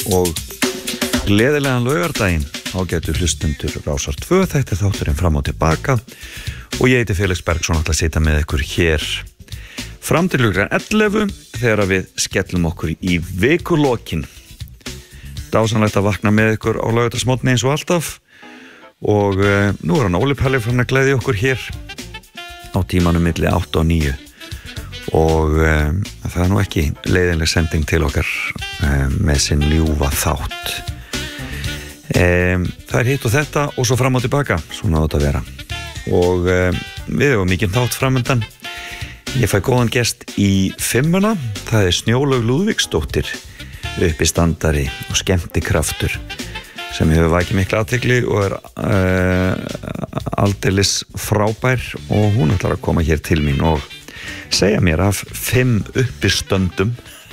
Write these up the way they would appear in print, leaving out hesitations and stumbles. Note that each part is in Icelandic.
og gleðilegan laugardaginn ágætu hlustundur Rásar 2, þetta þátturinn fram og tilbaka og ég heiti Felix Bergsson ætla að sitja með ykkur hér fram til klukkan 11 þegar við skellum okkur í vikulokin. Dásamlegt að vakna með ykkur á laugardagsmorgni eins og alltaf og nú hann Óli Palli fann að gleðja okkur hér á tímanum milli 8 og 9 og það nú ekki leiðinleg sending til okkar með sinn ljúfa þátt. Það hitt og þetta og svo fram og tilbaka, svona á þetta að vera og við hefum mikið þátt framöndan. Ég fæ góðan gest í 5-una, það Snjólaug Lúðvíksdóttir, uppistandari og skemmtikraftur sem hefur vakið mikla athygli og aldeilis frábær og hún ætlar að koma hér til mín og segja mér af 5 uppistöndum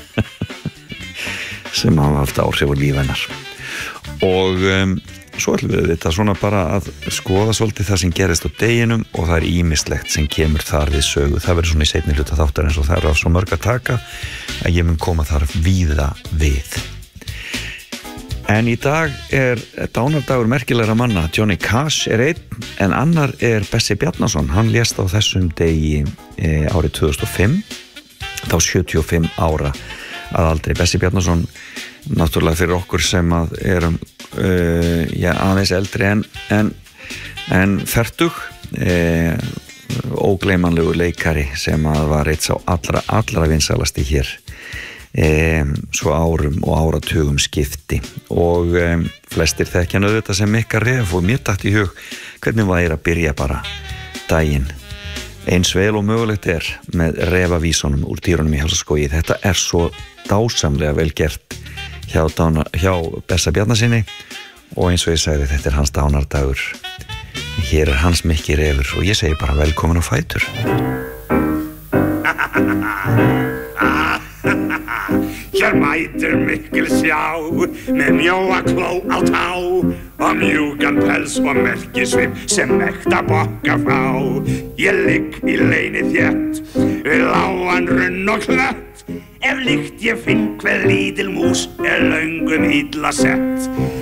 sem hafa haft áhrif á líf hennar og svo ætlum við þetta svona bara að skoða svolítið það sem gerist á deginum og það ýmislegt sem kemur þar við sögu. Það verður svona í seinni hluta þáttarins og það af svo mörg að taka að ég mun koma þar víða við. En í dag dánardagur merkilegra manna. Johnny Cash einn en annar Bessi Bjarnason. Hann lést á þessum degi árið 2005 þá 75 ára að aldri. Bessi Bjarnason náttúrulega fyrir okkur sem að erum aðeins eldri en fertug ógleymanlegu leikari sem að var eitt sá allra vinsalasti hér svo árum og áratugum skipti og flestir þekkja auðvitað sem Mikka Ref og mér datt í hug hvernig væri að byrja bara daginn eins vel og mögulegt með refavísunum úr dýrunum í Hálsaskógi. Þetta svo dásamlega vel gert hjá Bessa Bjarnasyni og eins og ég sagði þetta hans dánardagur. Hér hans Mikki Refur og ég segi bara velkomin á fætur. Hér mætir mikil sjá með mjóa kló á tá og mjúkan pels og merkisvip sem ekta bokka frá. Ég ligg í leini þétt við lágan runn og klött ef líkt ég finn hver lítil mús löngum illa sett